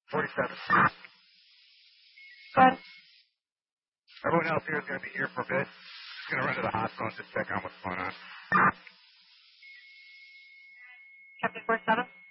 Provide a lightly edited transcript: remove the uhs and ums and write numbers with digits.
47. Go ahead. Everyone else here is going to be here for a bit. Just going to run to the hospital and just check on what's going on. Captain 47.